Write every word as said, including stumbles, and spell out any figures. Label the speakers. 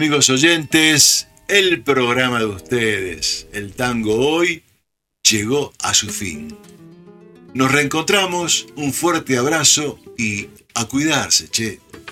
Speaker 1: amigos oyentes, el programa de ustedes, el tango hoy, llegó a su fin. Nos reencontramos, un fuerte abrazo y a cuidarse, che.